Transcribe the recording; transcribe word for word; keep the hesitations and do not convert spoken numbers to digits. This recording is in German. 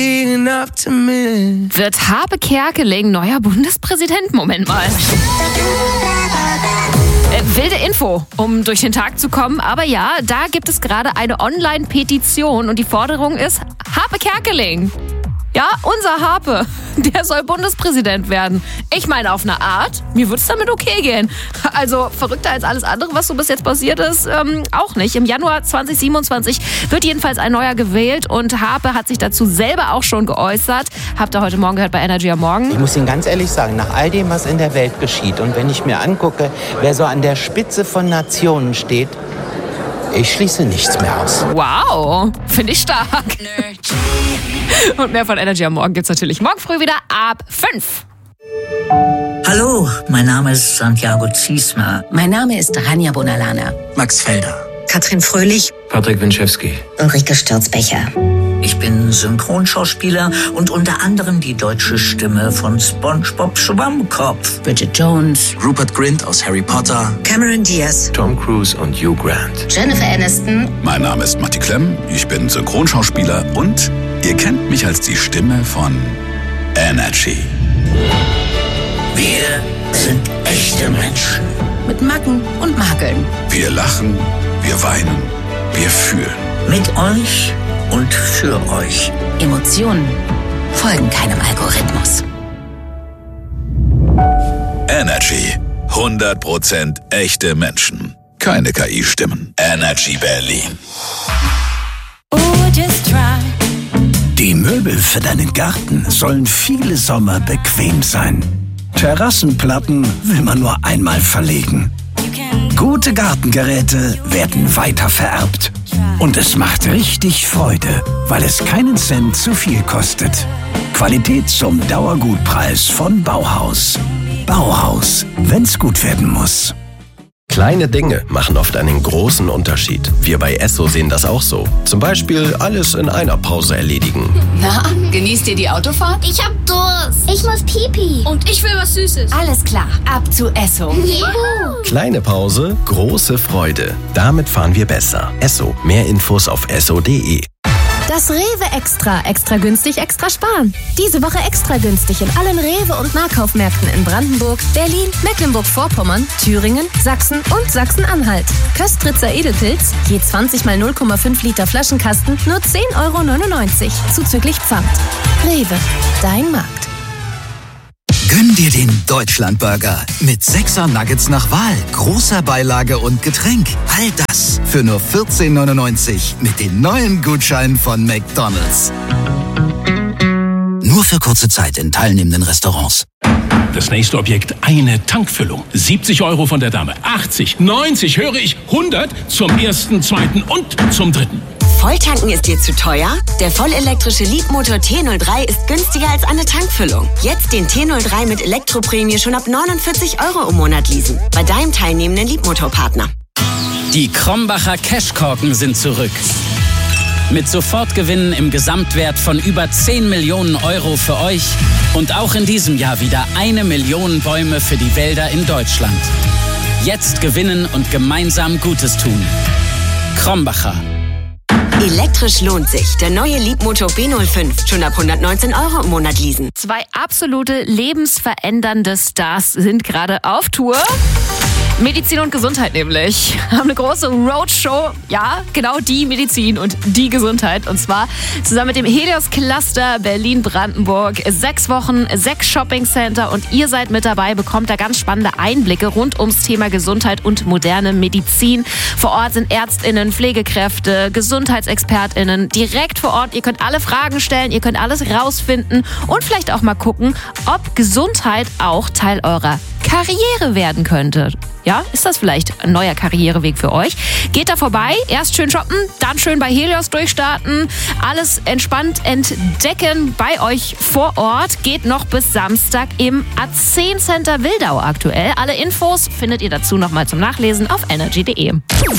Wird Harpe Kerkeling neuer Bundespräsident? Moment mal. Äh, wilde Info, um durch den Tag zu kommen. Aber ja, da gibt es gerade eine Online-Petition und die Forderung ist Harpe Kerkeling. Ja, unser Harpe, der soll Bundespräsident werden. Ich meine, auf eine Art, mir würde es damit okay gehen. Also verrückter als alles andere, was so bis jetzt passiert ist, ähm, auch nicht. Im Januar zwanzig siebenundzwanzig wird jedenfalls ein neuer gewählt und Harpe hat sich dazu selber auch schon geäußert. Habt ihr heute Morgen gehört bei Energy am Morgen? Ich muss Ihnen ganz ehrlich sagen, nach all dem, was in der Welt geschieht und wenn ich mir angucke, wer so an der Spitze von Nationen steht, ich schließe nichts mehr aus. Wow, finde ich stark. Und mehr von Energy am Morgen gibt's natürlich morgen früh wieder ab fünf. Hallo, mein Name ist Santiago Ziesmer. Mein Name ist Rania Bonalana. Max Felder. Katrin Fröhlich. Patrick Winczewski. Ulrike Stürzbecher. Ich bin Synchronschauspieler und unter anderem die deutsche Stimme von SpongeBob Schwammkopf. Bridget Jones. Rupert Grint aus Harry Potter. Cameron Diaz. Tom Cruise und Hugh Grant. Jennifer Aniston. Mein Name ist Matti Klemm, ich bin Synchronschauspieler und ihr kennt mich als die Stimme von Energy. Wir sind echte Menschen. Mit Macken und Makeln. Wir lachen, wir weinen, wir fühlen. Mit euch und für euch. Emotionen folgen keinem Algorithmus. Energy. hundert Prozent echte Menschen. Keine K I-Stimmen. Energy Berlin. Die Möbel für deinen Garten sollen viele Sommer bequem sein. Terrassenplatten will man nur einmal verlegen. Gute Gartengeräte werden weiter vererbt. Und es macht richtig Freude, weil es keinen Cent zu viel kostet. Qualität zum Dauergutpreis von Bauhaus. Bauhaus, wenn's gut werden muss. Kleine Dinge machen oft einen großen Unterschied. Wir bei Esso sehen das auch so. Zum Beispiel alles in einer Pause erledigen. Na, genießt ihr die Autofahrt? Ich hab Durst. Ich muss Pipi. Und ich will was Süßes. Alles klar, ab zu Esso. Juhu. Kleine Pause, große Freude. Damit fahren wir besser. Esso. Mehr Infos auf esso punkt de. Das Rewe Extra. Extra günstig, extra sparen. Diese Woche extra günstig in allen Rewe- und Nahkaufmärkten in Brandenburg, Berlin, Mecklenburg-Vorpommern, Thüringen, Sachsen und Sachsen-Anhalt. Köstritzer Edelpilz, je zwanzig mal null Komma fünf Liter Flaschenkasten, nur zehn Euro neunundneunzig, zuzüglich Pfand. Rewe, dein Markt. Gönn dir den Deutschlandburger mit sechser Nuggets nach Wahl, großer Beilage und Getränk. All das für nur vierzehn neunundneunzig mit den neuen Gutscheinen von McDonald's. Nur für kurze Zeit in teilnehmenden Restaurants. Das nächste Objekt, eine Tankfüllung. siebzig Euro von der Dame. achtzig, neunzig, höre ich, hundert zum ersten, zweiten und zum dritten. Volltanken ist dir zu teuer? Der vollelektrische Leapmotor T null drei ist günstiger als eine Tankfüllung. Jetzt den T null drei mit Elektroprämie schon ab neunundvierzig Euro im Monat leasen. Bei deinem teilnehmenden Leapmotor-Partner. Die Krombacher Cashkorken sind zurück. Mit Sofortgewinnen im Gesamtwert von über zehn Millionen Euro für euch und auch in diesem Jahr wieder eine Million Bäume für die Wälder in Deutschland. Jetzt gewinnen und gemeinsam Gutes tun. Krombacher. Elektrisch lohnt sich. Der neue Leapmotor B null fünf. Schon ab hundertneunzehn Euro im Monat leasen. Zwei absolute lebensverändernde Stars sind gerade auf Tour. Medizin und Gesundheit nämlich. Haben eine große Roadshow. Ja, genau die Medizin und die Gesundheit. Und zwar zusammen mit dem Helios Cluster Berlin-Brandenburg. Sechs Wochen, sechs Shopping-Center und ihr seid mit dabei, bekommt da ganz spannende Einblicke rund ums Thema Gesundheit und moderne Medizin. Vor Ort sind ÄrztInnen, Pflegekräfte, GesundheitsexpertInnen direkt vor Ort. Ihr könnt alle Fragen stellen, ihr könnt alles rausfinden und vielleicht auch mal gucken, ob Gesundheit auch Teil eurer Karriere werden könnte. Ja, ist das vielleicht ein neuer Karriereweg für euch? Geht da vorbei, erst schön shoppen, dann schön bei Helios durchstarten, alles entspannt entdecken bei euch vor Ort. Geht noch bis Samstag im A zehn Center Wildau aktuell. Alle Infos findet ihr dazu nochmal zum Nachlesen auf energy punkt de.